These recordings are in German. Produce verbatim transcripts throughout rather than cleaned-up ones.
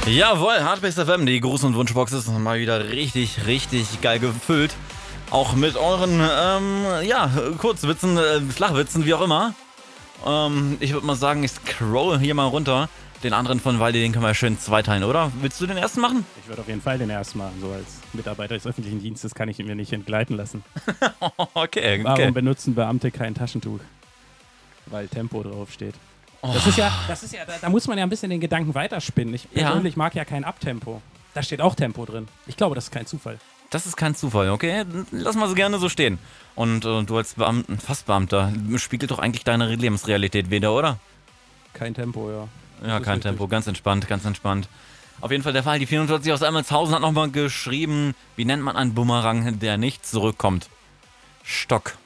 Jawohl, Hardbase F M, die Gruß- und Wunschbox ist mal wieder richtig, richtig geil gefüllt. Auch mit euren, ähm, ja, Kurzwitzen, äh, Flachwitzen, wie auch immer. Ähm, ich würde mal sagen, ich scroll hier mal runter. Den anderen von Waldi, den können wir schön zweiteilen, oder? Willst du den ersten machen? Ich würde auf jeden Fall den ersten machen. So als Mitarbeiter des öffentlichen Dienstes kann ich ihn mir nicht entgleiten lassen. okay, okay. Warum benutzen Beamte kein Taschentuch? Weil Tempo draufsteht. Oh. Das ist ja, das ist ja, da, da muss man ja ein bisschen den Gedanken weiterspinnen. Ich persönlich ja. mag ja kein Abtempo. Da steht auch Tempo drin. Ich glaube, das ist kein Zufall. Das ist kein Zufall, okay? Lass mal so gerne so stehen. Und äh, du als Beamten, Fastbeamter, spiegelt doch eigentlich deine Lebensrealität wieder, oder? Kein Tempo, ja. Ja, kein richtig. Tempo, ganz entspannt, ganz entspannt. Auf jeden Fall der Fall, die vierundvierzig aus Emmelshausen hat nochmal geschrieben, wie nennt man einen Bumerang, der nicht zurückkommt? Stock.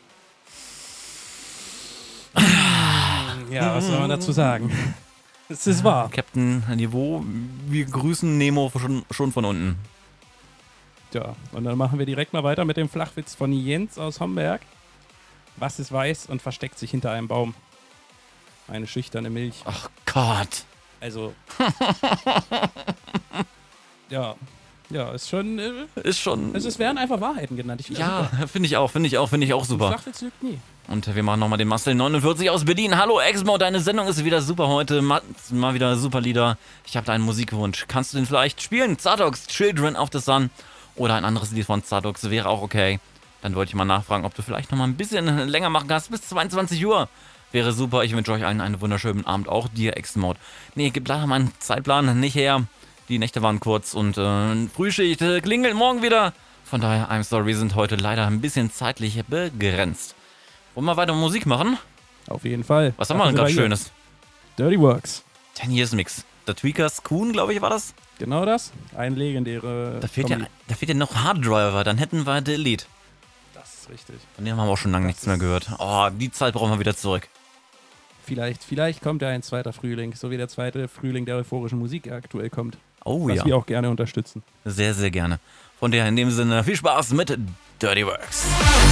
Ja, was soll man dazu sagen? Es ist wahr. Captain Niveau, wir grüßen Nemo schon, schon von unten. Ja, und dann machen wir direkt mal weiter mit dem Flachwitz von Jens aus Homberg. Was ist weiß und versteckt sich hinter einem Baum? Eine schüchterne Milch. Ach Gott. Also. ja. Ja, ist schon. Äh, ist schon. Also es werden einfach Wahrheiten genannt. Ich ja, finde ich auch, finde ich auch, finde ich auch super. Flachwitz lügt nie. Und wir machen nochmal den Marcel neunundvierzig aus Berlin. Hallo Exmo, deine Sendung ist wieder super heute. Mal, mal wieder super Lieder. Ich habe deinen Musikwunsch. Kannst du den vielleicht spielen? Zardox, Children of the Sun. Oder ein anderes Lied von Zardox wäre auch okay. Dann wollte ich mal nachfragen, ob du vielleicht nochmal ein bisschen länger machen kannst. Bis zweiundzwanzig Uhr. Wäre super. Ich wünsche euch allen einen wunderschönen Abend. Auch dir, Exmo. Nee, gibt leider meinen Zeitplan nicht her. Die Nächte waren kurz und äh, Frühschicht äh, klingelt morgen wieder. Von daher, I'm sorry, wir sind heute leider ein bisschen zeitlich begrenzt. Wollen wir weiter Musik machen? Auf jeden Fall. Was haben wir denn gerade Schönes? Dirty Works. Ten Years Mix. The Tweakers Kuhn, glaube ich, war das? Genau das. Ein legendäre. Da fehlt, ja, da fehlt ja noch Hard Driver, dann hätten wir The Elite. Das ist richtig. Von dem haben wir auch schon lange das nichts mehr gehört. Oh, die Zeit brauchen wir wieder zurück. Vielleicht, vielleicht kommt ja ein zweiter Frühling, so wie der zweite Frühling der euphorischen Musik aktuell kommt. Oh was ja. Was wir auch gerne unterstützen. Sehr, sehr gerne. Von daher in dem Sinne viel Spaß mit Dirty Works.